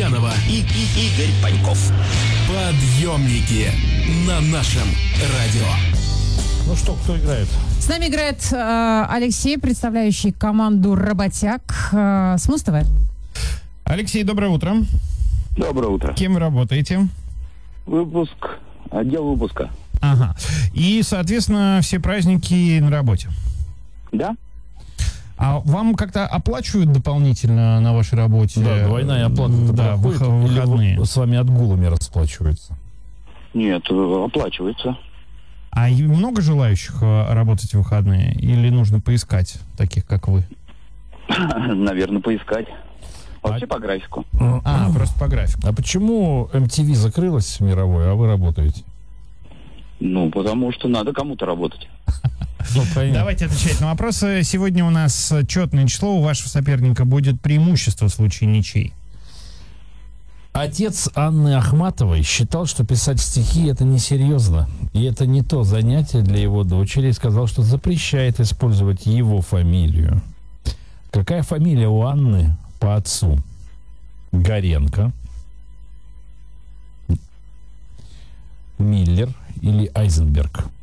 Мартьянова и Игорь Паньков. Подъемники на нашем радио. Ну что, кто играет? С нами играет Алексей, представляющий команду «Работяг» с Муз-ТВ. Алексей, доброе утро. Доброе утро. Кем вы работаете? Отдел выпуска. Ага. И, соответственно, все праздники на работе. Да? А вам как-то оплачивают дополнительно на вашей работе? Да, двойная оплата. Да, выходные. Или с вами отгулами расплачиваются? Нет, оплачивается. А и много желающих работать в выходные? Или нужно поискать таких, как вы? Наверное, поискать. Вообще по графику. Просто по графику. А почему MTV закрылась мировой, а вы работаете? Ну, потому что надо кому-то работать. Давайте отвечать на вопросы. Сегодня у нас четное число. У вашего соперника будет преимущество в случае ничьей. Отец Анны Ахматовой считал, что писать стихи — это несерьезно. И это не то занятие для его дочери. И сказал, что запрещает использовать его фамилию. Какая фамилия у Анны по отцу? Горенко, Миллер или Айзенберг?